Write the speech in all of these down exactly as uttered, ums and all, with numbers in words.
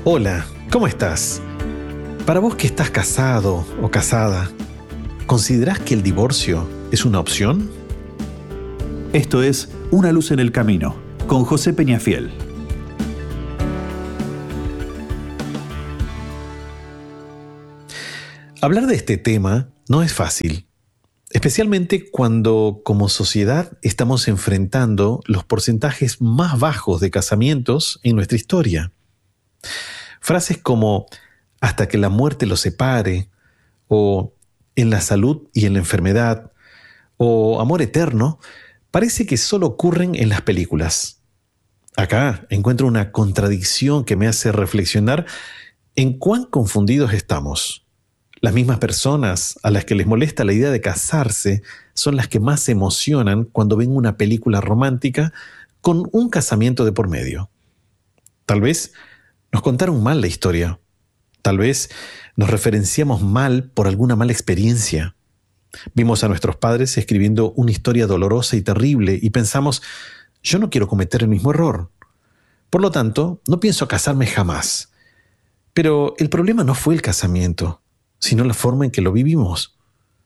Hola, ¿cómo estás? Para vos que estás casado o casada, ¿considerás que el divorcio es una opción? Esto es Una luz en el camino, con José Peñafiel. Hablar de este tema no es fácil, especialmente cuando como sociedad estamos enfrentando los porcentajes más bajos de casamientos en nuestra historia. Frases como hasta que la muerte los separe, o en la salud y en la enfermedad, o amor eterno, parece que solo ocurren en las películas. Acá encuentro una contradicción que me hace reflexionar en cuán confundidos estamos. Las mismas personas a las que les molesta la idea de casarse son las que más se emocionan cuando ven una película romántica con un casamiento de por medio. Tal vez nos contaron mal la historia. Tal vez nos referenciamos mal por alguna mala experiencia. Vimos a nuestros padres escribiendo una historia dolorosa y terrible y pensamos, yo no quiero cometer el mismo error. Por lo tanto, no pienso casarme jamás. Pero el problema no fue el casamiento, sino la forma en que lo vivimos.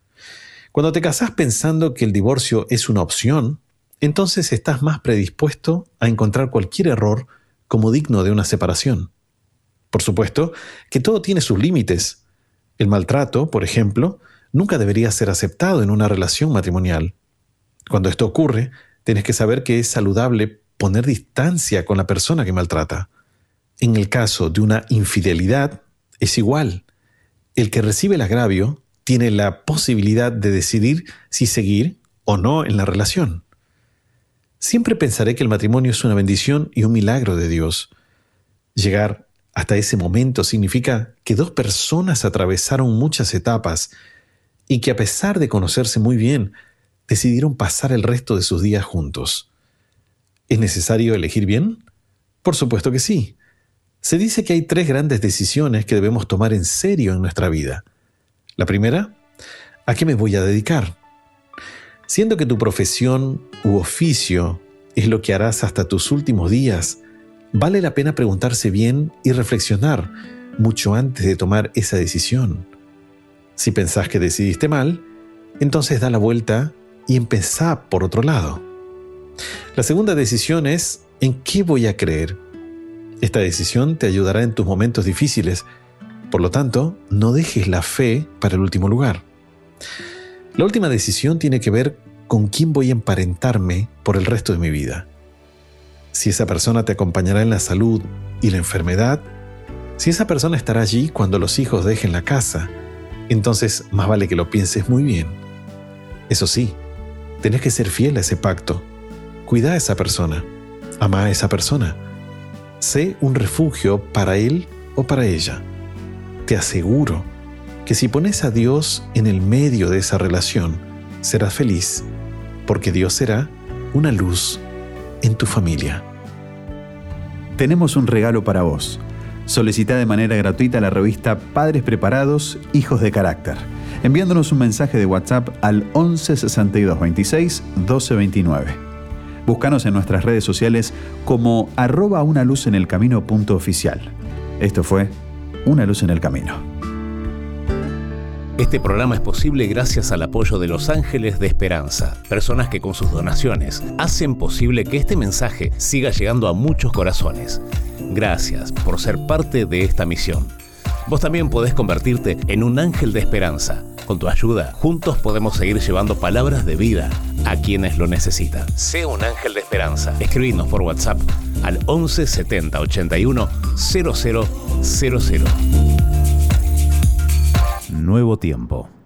Cuando te casás pensando que el divorcio es una opción, entonces estás más predispuesto a encontrar cualquier error como digno de una separación. Por supuesto que todo tiene sus límites. El maltrato, por ejemplo, nunca debería ser aceptado en una relación matrimonial. Cuando esto ocurre, tienes que saber que es saludable poner distancia con la persona que maltrata. En el caso de una infidelidad, es igual. El que recibe el agravio tiene la posibilidad de decidir si seguir o no en la relación. Siempre pensaré que el matrimonio es una bendición y un milagro de Dios. Llegar hasta ese momento significa que dos personas atravesaron muchas etapas y que a pesar de conocerse muy bien, decidieron pasar el resto de sus días juntos. ¿Es necesario elegir bien? Por supuesto que sí. Se dice que hay tres grandes decisiones que debemos tomar en serio en nuestra vida. La primera, ¿a qué me voy a dedicar? Siendo que tu profesión u oficio es lo que harás hasta tus últimos días, vale la pena preguntarse bien y reflexionar mucho antes de tomar esa decisión. Si pensás que decidiste mal, entonces da la vuelta y empezá por otro lado. La segunda decisión es ¿en qué voy a creer? Esta decisión te ayudará en tus momentos difíciles. Por lo tanto, no dejes la fe para el último lugar. La última decisión tiene que ver con quién voy a emparentarme por el resto de mi vida. Si esa persona te acompañará en la salud y la enfermedad, si esa persona estará allí cuando los hijos dejen la casa, entonces más vale que lo pienses muy bien. Eso sí, tenés que ser fiel a ese pacto. Cuida a esa persona. Ama a esa persona. Sé un refugio para él o para ella. Te aseguro que si pones a Dios en el medio de esa relación, serás feliz, porque Dios será una luz en tu familia. Tenemos un regalo para vos. Solicita de manera gratuita la revista Padres Preparados, Hijos de Carácter, enviándonos un mensaje de WhatsApp al once sesenta y dos veintiséis doce veintinueve. Búscanos en nuestras redes sociales como arroba una luz en el camino punto oficial. Esto fue Una luz en el camino. Este programa es posible gracias al apoyo de Los Ángeles de Esperanza, personas que con sus donaciones hacen posible que este mensaje siga llegando a muchos corazones. Gracias por ser parte de esta misión. Vos también podés convertirte en un ángel de esperanza. Con tu ayuda, juntos podemos seguir llevando palabras de vida a quienes lo necesitan. Sé un ángel de esperanza. Escribinos por WhatsApp al once setenta ochenta y uno cero cero cero cero. Nuevo tiempo.